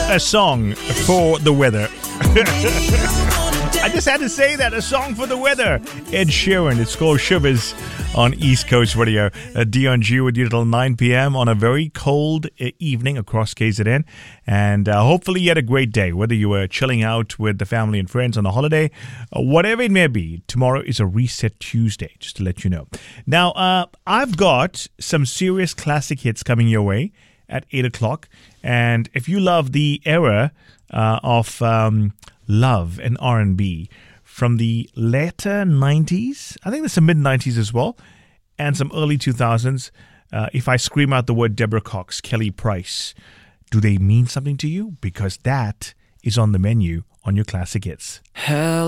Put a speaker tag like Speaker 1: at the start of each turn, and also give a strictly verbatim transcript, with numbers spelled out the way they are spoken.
Speaker 1: a song for the weather. I just had to say that, a song for the weather. Ed Sheeran. It's called Shivers on East Coast Radio. Uh, Dion G with you till nine p.m. on a very cold uh, evening across K Z N. And uh, hopefully you had a great day, whether you were chilling out with the family and friends on a holiday, uh, whatever it may be. Tomorrow is a Reset Tuesday, just to let you know. Now, uh, I've got some serious classic hits coming your way at eight o'clock. And if you love the era uh, of um, love and R and B from the later nineties, I think there's some mid-nineties as well, and some early two thousands, uh, if I scream out the word Deborah Cox, Kelly Price, do they mean something to you? Because that is on the menu on your classic hits.
Speaker 2: Hell